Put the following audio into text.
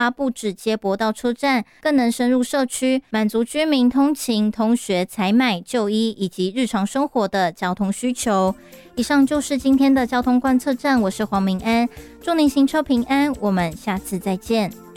不只接驳到车站，更能深入社区，满足居民通勤、通学、采买、就医以及日常生活的交通需求。以上就是今天的交通观测站，我是黄明安，祝您行车平安，我们下次再见。